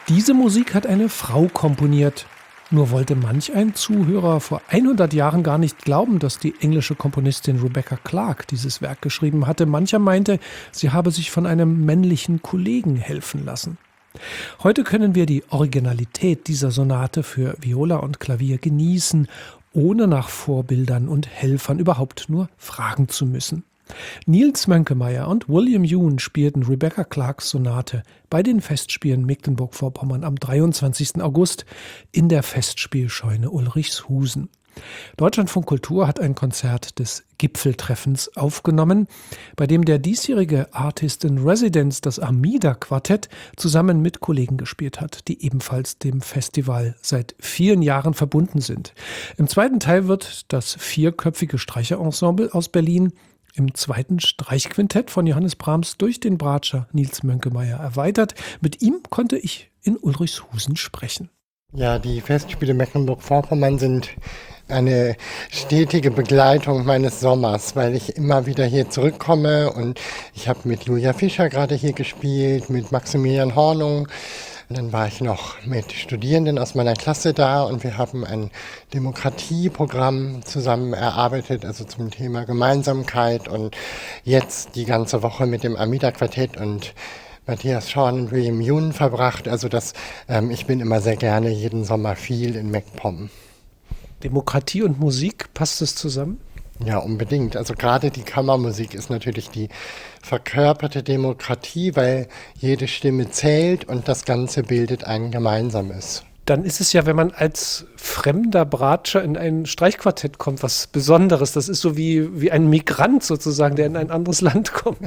Diese Musik hat eine Frau komponiert. Nur wollte manch ein Zuhörer vor 100 Jahren gar nicht glauben, dass die englische Komponistin Rebecca Clark dieses Werk geschrieben hatte. Mancher meinte, sie habe sich von einem männlichen Kollegen helfen lassen. Heute können wir die Originalität dieser Sonate für Viola und Klavier genießen, ohne nach Vorbildern und Helfern überhaupt nur fragen zu müssen. Niels Mönkemeyer und William Yoon spielten Rebecca Clarks Sonate bei den Festspielen Mecklenburg-Vorpommern am 23. August in der Festspielscheune Ulrichshusen. Deutschlandfunk Kultur hat ein Konzert des Gipfeltreffens aufgenommen, bei dem der diesjährige Artist in Residence, das Armida-Quartett, zusammen mit Kollegen gespielt hat, die ebenfalls dem Festival seit vielen Jahren verbunden sind. Im zweiten Teil wird das vierköpfige Streicherensemble aus Berlin im zweiten Streichquintett von Johannes Brahms durch den Bratscher Niels Mönkemeyer erweitert. Mit ihm konnte ich in Ulrichshusen sprechen. Ja, die Festspiele Mecklenburg-Vorpommern sind eine stetige Begleitung meines Sommers, weil ich immer wieder hier zurückkomme, und ich habe mit Julia Fischer gerade hier gespielt, mit Maximilian Hornung. Und dann war ich noch mit Studierenden aus meiner Klasse da, und wir haben ein Demokratieprogramm zusammen erarbeitet, also zum Thema Gemeinsamkeit, und jetzt die ganze Woche mit dem Armida-Quartett und Matthias Schorn und William Yoon verbracht. Also ich bin immer sehr gerne jeden Sommer viel in MacPom. Demokratie und Musik, passt es zusammen? Ja, unbedingt. Also gerade die Kammermusik ist natürlich die verkörperte Demokratie, weil jede Stimme zählt und das Ganze bildet ein gemeinsames. Dann ist es ja, wenn man als fremder Bratscher in ein Streichquartett kommt, was Besonderes. Das ist so wie ein Migrant sozusagen, der in ein anderes Land kommt.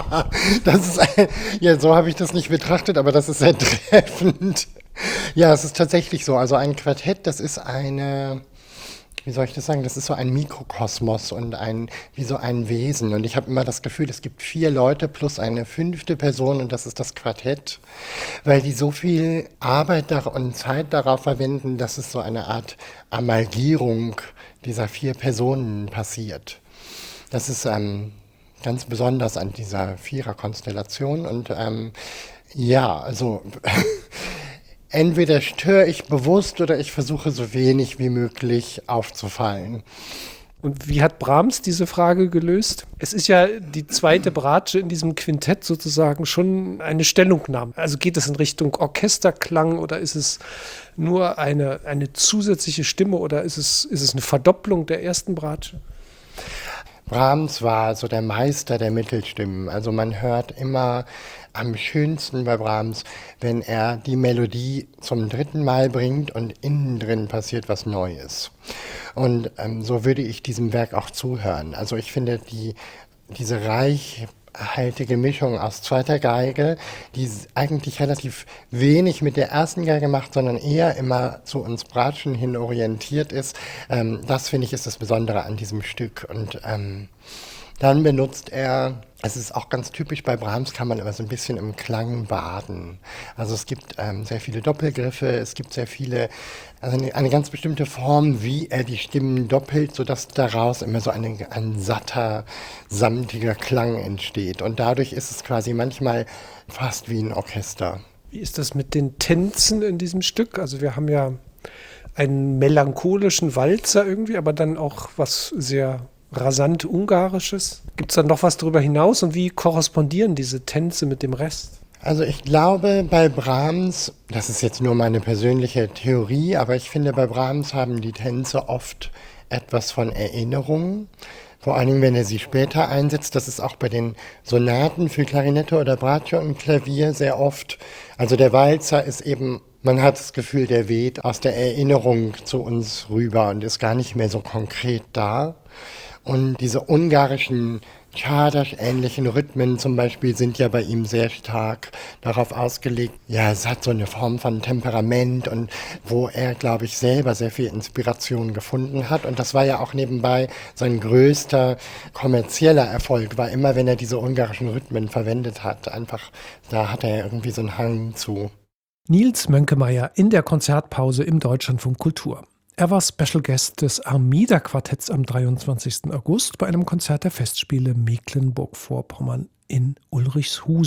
Ja, so habe ich das nicht betrachtet, aber das ist sehr treffend. Ja, es ist tatsächlich so. Also ein Quartett, das ist wie soll ich das sagen, das ist so ein Mikrokosmos und wie so ein Wesen. Und ich habe immer das Gefühl, es gibt 4 Leute plus eine 5. Person, und das ist das Quartett, weil die so viel Arbeit und Zeit darauf verwenden, dass es so eine Art Amalgierung dieser 4 Personen passiert. Das ist ganz besonders an dieser Viererkonstellation. Und also entweder störe ich bewusst oder ich versuche so wenig wie möglich aufzufallen. Und wie hat Brahms diese Frage gelöst? Es ist ja die zweite Bratsche in diesem Quintett sozusagen schon eine Stellungnahme. Also geht es in Richtung Orchesterklang oder ist es nur eine zusätzliche Stimme oder ist es eine Verdopplung der ersten Bratsche? Brahms war so der Meister der Mittelstimmen. Also man hört immer am schönsten bei Brahms, wenn er die Melodie zum 3. Mal bringt und innen drin passiert was Neues. Und so würde ich diesem Werk auch zuhören. Also ich finde diese reichhaltige Mischung aus zweiter Geige, die eigentlich relativ wenig mit der ersten Geige macht, sondern eher immer zu uns Bratschen hin orientiert ist, das finde ich ist das Besondere an diesem Stück. Und dann benutzt er, es ist auch ganz typisch bei Brahms, kann man immer so ein bisschen im Klang baden. Also es gibt sehr viele Doppelgriffe, es gibt sehr viele, also eine ganz bestimmte Form, wie er die Stimmen doppelt, sodass daraus immer so ein satter, samtiger Klang entsteht. Und dadurch ist es quasi manchmal fast wie ein Orchester. Wie ist das mit den Tänzen in diesem Stück? Also wir haben ja einen melancholischen Walzer irgendwie, aber dann auch was sehr rasant Ungarisches. Gibt es da noch was darüber hinaus und wie korrespondieren diese Tänze mit dem Rest? Also ich glaube, bei Brahms, das ist jetzt nur meine persönliche Theorie, aber ich finde, bei Brahms haben die Tänze oft etwas von Erinnerung. Vor allen Dingen, wenn er sie später einsetzt. Das ist auch bei den Sonaten für Klarinette oder Bratsche und Klavier sehr oft. Also der Walzer ist eben, man hat das Gefühl, der weht aus der Erinnerung zu uns rüber und ist gar nicht mehr so konkret da. Und diese ungarischen Csárdás-ähnlichen Rhythmen zum Beispiel sind ja bei ihm sehr stark darauf ausgelegt. Ja, es hat so eine Form von Temperament, und wo er, glaube ich, selber sehr viel Inspiration gefunden hat. Und das war ja auch nebenbei sein größter kommerzieller Erfolg, war immer, wenn er diese ungarischen Rhythmen verwendet hat. Einfach, da hat er irgendwie so einen Hang zu. Niels Mönkemeyer in der Konzertpause im Deutschlandfunk Kultur. Er war Special Guest des Armida-Quartetts am 23. August bei einem Konzert der Festspiele Mecklenburg-Vorpommern in Ulrichshusen.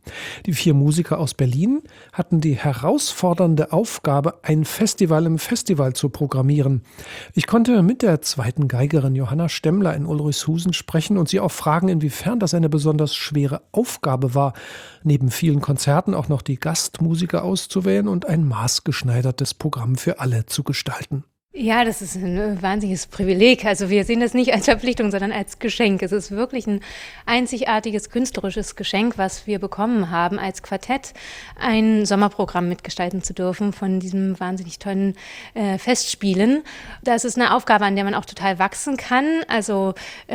Die 4 Musiker aus Berlin hatten die herausfordernde Aufgabe, ein Festival im Festival zu programmieren. Ich konnte mit der 2. Geigerin Johanna Stemmler in Ulrichshusen sprechen und sie auch fragen, inwiefern das eine besonders schwere Aufgabe war, neben vielen Konzerten auch noch die Gastmusiker auszuwählen und ein maßgeschneidertes Programm für alle zu gestalten. Ja, das ist ein wahnsinniges Privileg. Also wir sehen das nicht als Verpflichtung, sondern als Geschenk. Es ist wirklich ein einzigartiges künstlerisches Geschenk, was wir bekommen haben, als Quartett ein Sommerprogramm mitgestalten zu dürfen von diesem wahnsinnig tollen Festspielen. Das ist eine Aufgabe, an der man auch total wachsen kann. Also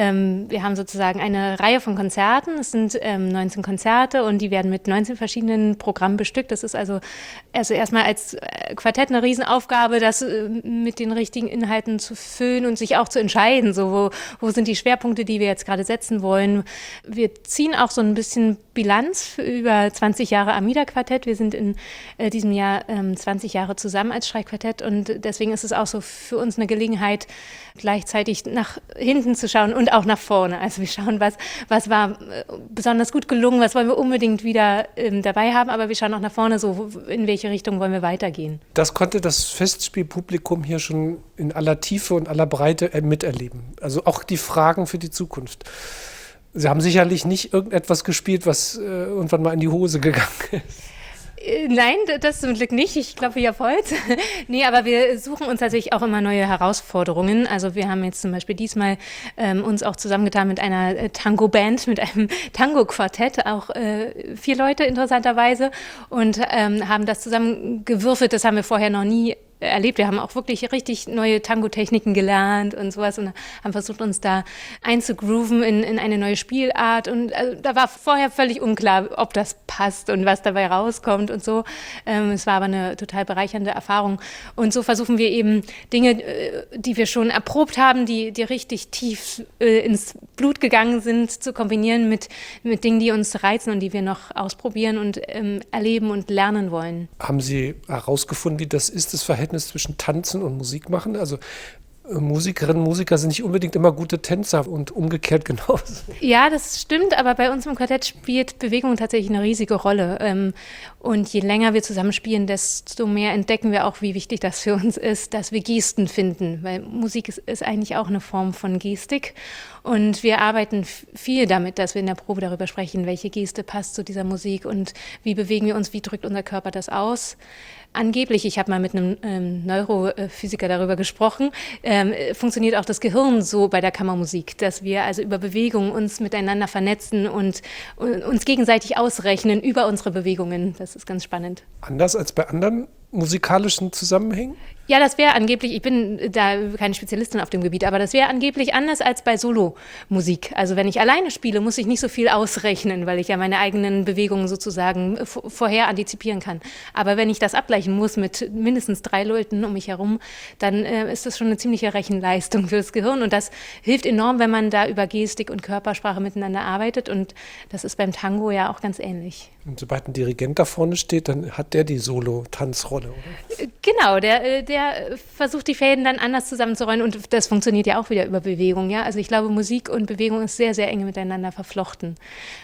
wir haben sozusagen eine Reihe von Konzerten. Es sind 19 Konzerte und die werden mit 19 verschiedenen Programmen bestückt. Das ist also erstmal als Quartett eine Riesenaufgabe, das mit den richtigen Inhalten zu füllen und sich auch zu entscheiden, so wo sind die Schwerpunkte, die wir jetzt gerade setzen wollen. Wir ziehen auch so ein bisschen Bilanz für über 20 Jahre Amida-Quartett. Wir sind in diesem Jahr 20 Jahre zusammen als Streichquartett und deswegen ist es auch so für uns eine Gelegenheit, gleichzeitig nach hinten zu schauen und auch nach vorne. Also wir schauen, was war besonders gut gelungen, was wollen wir unbedingt wieder dabei haben, aber wir schauen auch nach vorne, so in welche Richtung wollen wir weitergehen. Das konnte das Festspielpublikum hier schon in aller Tiefe und aller Breite miterleben. Also auch die Fragen für die Zukunft. Sie haben sicherlich nicht irgendetwas gespielt, was irgendwann mal in die Hose gegangen ist. Nein, das zum Glück nicht. Ich glaube, ja voll. Nee, aber wir suchen uns tatsächlich auch immer neue Herausforderungen. Also wir haben jetzt zum Beispiel diesmal uns auch zusammengetan mit einer Tango-Band, mit einem Tango-Quartett, auch 4 Leute interessanterweise und haben das zusammengewürfelt. Das haben wir vorher noch nie erlebt. Wir haben auch wirklich richtig neue Tango-Techniken gelernt und sowas und haben versucht, uns da einzugrooven in eine neue Spielart. Und da war vorher völlig unklar, ob das passt und was dabei rauskommt und so. Es war aber eine total bereichernde Erfahrung. Und so versuchen wir eben Dinge, die wir schon erprobt haben, die richtig tief ins Blut gegangen sind, zu kombinieren mit Dingen, die uns reizen und die wir noch ausprobieren und erleben und lernen wollen. Haben Sie herausgefunden, wie das ist, das Verhältnis zwischen Tanzen und Musik machen? Also Musikerinnen und Musiker sind nicht unbedingt immer gute Tänzer und umgekehrt genauso. Ja, das stimmt, aber bei uns im Quartett spielt Bewegung tatsächlich eine riesige Rolle. Und je länger wir zusammen spielen, desto mehr entdecken wir auch, wie wichtig das für uns ist, dass wir Gesten finden. Weil Musik ist eigentlich auch eine Form von Gestik. Und wir arbeiten viel damit, dass wir in der Probe darüber sprechen, welche Geste passt zu dieser Musik und wie bewegen wir uns, wie drückt unser Körper das aus. Angeblich, ich habe mal mit einem Neurophysiker darüber gesprochen, funktioniert auch das Gehirn so bei der Kammermusik, dass wir also über Bewegungen uns miteinander vernetzen und uns gegenseitig ausrechnen über unsere Bewegungen. Das ist ganz spannend. Anders als bei anderen musikalischen Zusammenhängen? Ja, das wäre angeblich, ich bin da keine Spezialistin auf dem Gebiet, aber das wäre angeblich anders als bei Solomusik. Also wenn ich alleine spiele, muss ich nicht so viel ausrechnen, weil ich ja meine eigenen Bewegungen sozusagen vorher antizipieren kann. Aber wenn ich das abgleichen muss mit mindestens 3 Leuten um mich herum, dann ist das schon eine ziemliche Rechenleistung fürs Gehirn. Und das hilft enorm, wenn man da über Gestik und Körpersprache miteinander arbeitet. Und das ist beim Tango ja auch ganz ähnlich. Und sobald ein Dirigent da vorne steht, dann hat der die Solo-Tanzrolle, oder? Genau, der versucht die Fäden dann anders zusammenzurollen und das funktioniert ja auch wieder über Bewegung. Ja? Also ich glaube, Musik und Bewegung ist sehr, sehr eng miteinander verflochten.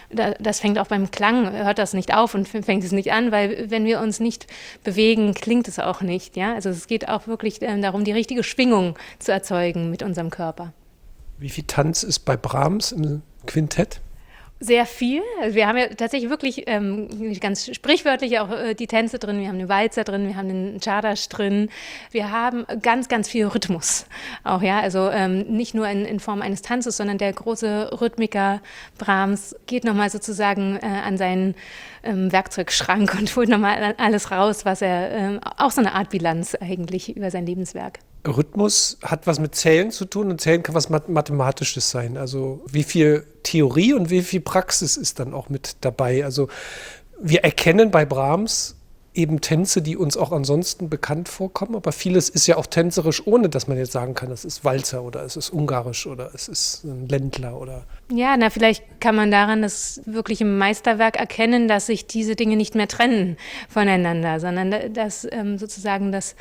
Das fängt auch beim Klang, hört das nicht auf und fängt es nicht an, weil wenn wir uns nicht bewegen, klingt es auch nicht. Ja? Also es geht auch wirklich darum, die richtige Schwingung zu erzeugen mit unserem Körper. Wie viel Tanz ist bei Brahms im Quintett? Sehr viel. Also wir haben ja tatsächlich wirklich ganz sprichwörtlich auch die Tänze drin. Wir haben den Walzer drin, wir haben den Czardas drin. Wir haben ganz, ganz viel Rhythmus auch, ja. Also nicht nur in Form eines Tanzes, sondern der große Rhythmiker Brahms geht nochmal sozusagen an seinen Werkzeugschrank und holt nochmal alles raus, was er, auch so eine Art Bilanz eigentlich über sein Lebenswerk. Rhythmus hat was mit Zählen zu tun und Zählen kann was Mathematisches sein. Also wie viel Theorie und wie viel Praxis ist dann auch mit dabei? Also wir erkennen bei Brahms eben Tänze, die uns auch ansonsten bekannt vorkommen, aber vieles ist ja auch tänzerisch, ohne dass man jetzt sagen kann, das ist Walzer oder es ist ungarisch oder es ist ein Ländler oder... Ja, vielleicht kann man daran das wirkliche Meisterwerk erkennen, dass sich diese Dinge nicht mehr trennen voneinander, sondern dass sozusagen das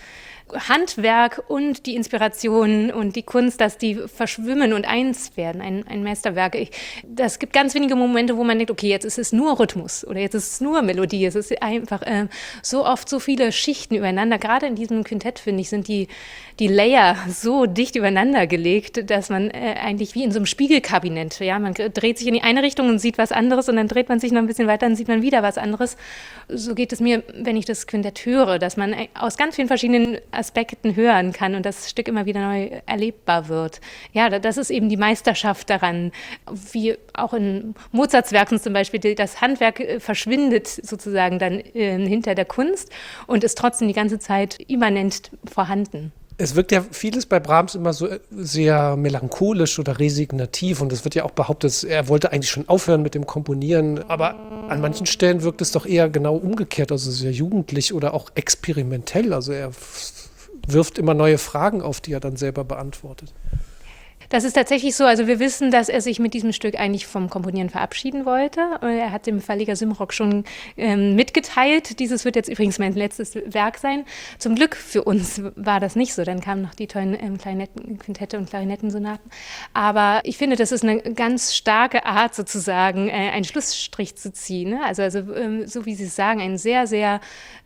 Handwerk und die Inspiration und die Kunst, dass die verschwimmen und eins werden, ein Meisterwerk. Das gibt ganz wenige Momente, wo man denkt, okay, jetzt ist es nur Rhythmus oder jetzt ist es nur Melodie. Es ist einfach so oft so viele Schichten übereinander. Gerade in diesem Quintett, finde ich, sind die Layer so dicht übereinander gelegt, dass man eigentlich wie in so einem Spiegelkabinett, ja, man dreht sich in die eine Richtung und sieht was anderes und dann dreht man sich noch ein bisschen weiter und sieht man wieder was anderes. So geht es mir, wenn ich das Quintett höre, dass man aus ganz vielen verschiedenen Aspekten hören kann und das Stück immer wieder neu erlebbar wird. Ja, das ist eben die Meisterschaft daran, wie auch in Mozarts Werken zum Beispiel, das Handwerk verschwindet sozusagen dann hinter der Kunst und ist trotzdem die ganze Zeit immanent vorhanden. Es wirkt ja vieles bei Brahms immer so sehr melancholisch oder resignativ und es wird ja auch behauptet, er wollte eigentlich schon aufhören mit dem Komponieren, aber an manchen Stellen wirkt es doch eher genau umgekehrt, also sehr jugendlich oder auch experimentell, also er wirft immer neue Fragen auf, die er dann selber beantwortet. Das ist tatsächlich so. Also wir wissen, dass er sich mit diesem Stück eigentlich vom Komponieren verabschieden wollte. Er hat dem Verleger Simrock schon mitgeteilt. Dieses wird jetzt übrigens mein letztes Werk sein. Zum Glück für uns war das nicht so. Dann kamen noch die tollen Quintette und Klarinettensonaten. Aber ich finde, das ist eine ganz starke Art sozusagen, einen Schlussstrich zu ziehen. Ne? Also so wie Sie es sagen, ein sehr, sehr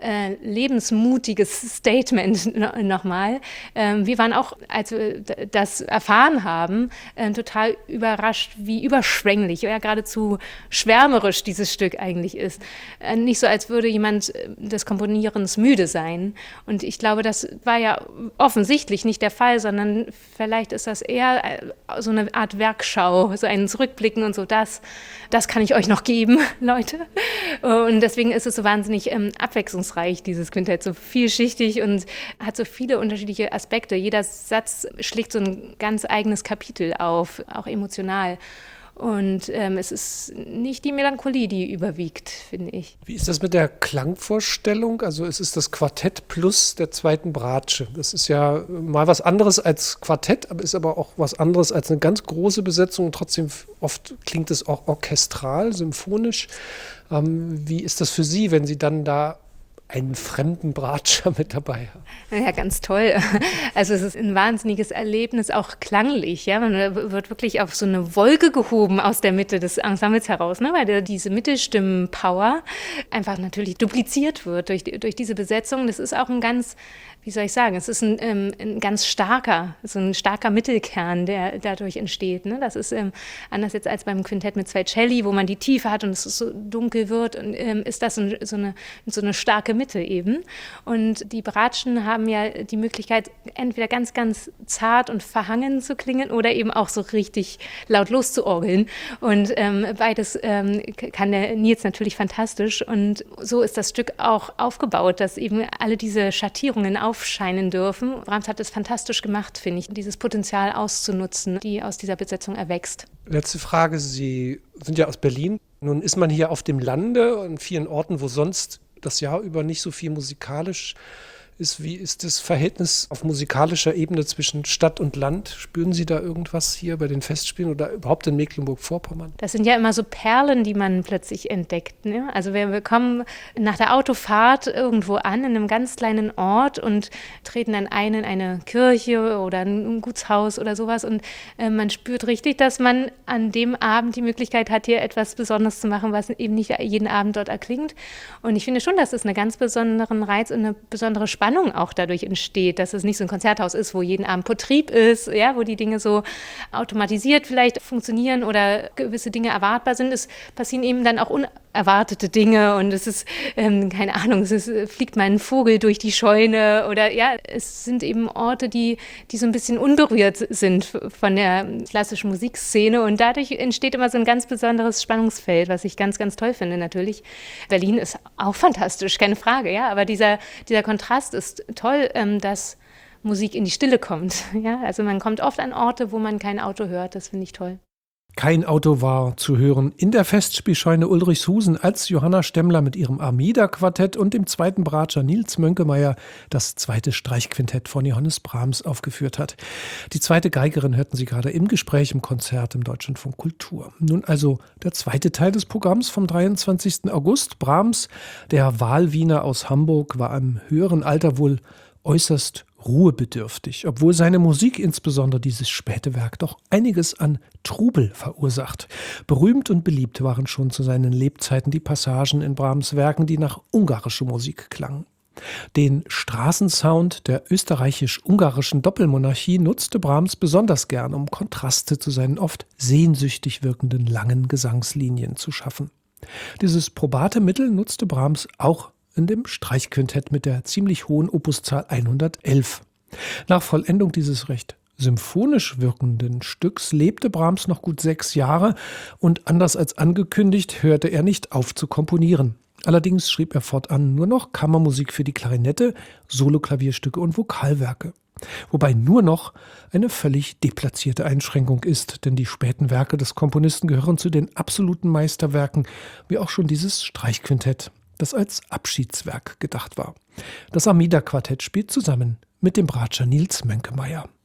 lebensmutiges Statement nochmal. Wir waren auch, als wir das erfahren haben, total überrascht, wie überschwänglich, ja geradezu schwärmerisch dieses Stück eigentlich ist. Nicht so, als würde jemand des Komponierens müde sein. Und ich glaube, das war ja offensichtlich nicht der Fall, sondern vielleicht ist das eher so eine Art Werkschau, so ein Zurückblicken und so, das kann ich euch noch geben, Leute. Und deswegen ist es so wahnsinnig abwechslungsreich, dieses Quintett, so vielschichtig und hat so viele unterschiedliche Aspekte. Jeder Satz schlägt so ein ganz eigenes Kapitel auf, auch emotional. Und es ist nicht die Melancholie, die überwiegt, finde ich. Wie ist das mit der Klangvorstellung? Also es ist das Quartett plus der zweiten Bratsche. Das ist ja mal was anderes als Quartett, aber ist aber auch was anderes als eine ganz große Besetzung. Und trotzdem oft klingt es auch orchestral, symphonisch. Wie ist das für Sie, wenn Sie dann da einen fremden Bratscher mit dabei haben? Ja, ganz toll. Also es ist ein wahnsinniges Erlebnis, auch klanglich. Ja? Man wird wirklich auf so eine Wolke gehoben aus der Mitte des Ensembles heraus, ne? Weil diese Mittelstimmen-Power einfach natürlich dupliziert wird durch diese Besetzung. Das ist auch ein ganz, wie soll ich sagen, es ist ein ganz starker, so ein starker Mittelkern, der dadurch entsteht. Ne? Das ist anders jetzt als beim Quintett mit zwei Celli, wo man die Tiefe hat und es so dunkel wird, und ist das so eine starke Mitte eben. Und die Bratschen haben ja die Möglichkeit, entweder ganz, ganz zart und verhangen zu klingen oder eben auch so richtig laut loszuorgeln. Und beides kann der Nils natürlich fantastisch. Und so ist das Stück auch aufgebaut, dass eben alle diese Schattierungen aufscheinen dürfen. Brahms hat es fantastisch gemacht, finde ich, dieses Potenzial auszunutzen, die aus dieser Besetzung erwächst. Letzte Frage, Sie sind ja aus Berlin. Nun ist man hier auf dem Lande an vielen Orten, wo sonst das Jahr über nicht so viel musikalisch ist. Wie ist das Verhältnis auf musikalischer Ebene zwischen Stadt und Land? Spüren Sie da irgendwas hier bei den Festspielen oder überhaupt in Mecklenburg-Vorpommern? Das sind ja immer so Perlen, die man plötzlich entdeckt. Ne? Also wir kommen nach der Autofahrt irgendwo an, in einem ganz kleinen Ort und treten dann ein in eine Kirche oder ein Gutshaus oder sowas und man spürt richtig, dass man an dem Abend die Möglichkeit hat, hier etwas Besonderes zu machen, was eben nicht jeden Abend dort erklingt. Und ich finde schon, dass es einen ganz besonderen Reiz und eine besondere Spannung auch dadurch entsteht, dass es nicht so ein Konzerthaus ist, wo jeden Abend Betrieb ist, ja, wo die Dinge so automatisiert vielleicht funktionieren oder gewisse Dinge erwartbar sind. Es passieren eben dann auch unerwartete Dinge und es ist, keine Ahnung, fliegt mal ein Vogel durch die Scheune oder ja, es sind eben Orte, die so ein bisschen unberührt sind von der klassischen Musikszene und dadurch entsteht immer so ein ganz besonderes Spannungsfeld, was ich ganz, ganz toll finde natürlich. Berlin ist auch fantastisch, keine Frage, ja, aber dieser Kontrast ist toll, dass Musik in die Stille kommt. Ja? Also man kommt oft an Orte, wo man kein Auto hört. Das finde ich toll. Kein Auto war zu hören in der Festspielscheune Ulrichshusen, als Johanna Stemmler mit ihrem Armida-Quartett und dem zweiten Bratscher Nils Mönkemeyer das zweite Streichquintett von Johannes Brahms aufgeführt hat. Die zweite Geigerin hörten Sie gerade im Gespräch im Konzert im Deutschlandfunk Kultur. Nun also der zweite Teil des Programms vom 23. August. Brahms, der Wahlwiener aus Hamburg, war im höheren Alter wohl äußerst ruhebedürftig, obwohl seine Musik, insbesondere dieses späte Werk, doch einiges an Trubel verursacht. Berühmt und beliebt waren schon zu seinen Lebzeiten die Passagen in Brahms Werken, die nach ungarischer Musik klangen. Den Straßensound der österreichisch-ungarischen Doppelmonarchie nutzte Brahms besonders gern, um Kontraste zu seinen oft sehnsüchtig wirkenden langen Gesangslinien zu schaffen. Dieses probate Mittel nutzte Brahms auch in dem Streichquintett mit der ziemlich hohen Opuszahl 111. Nach Vollendung dieses recht symphonisch wirkenden Stücks lebte Brahms noch gut 6 Jahre und anders als angekündigt hörte er nicht auf zu komponieren. Allerdings schrieb er fortan nur noch Kammermusik für die Klarinette, Soloklavierstücke und Vokalwerke. Wobei nur noch eine völlig deplatzierte Einschränkung ist, denn die späten Werke des Komponisten gehören zu den absoluten Meisterwerken, wie auch schon dieses Streichquintett, das als Abschiedswerk gedacht war. Das Armida-Quartett spielt zusammen mit dem Bratscher Nils Menkemeyer.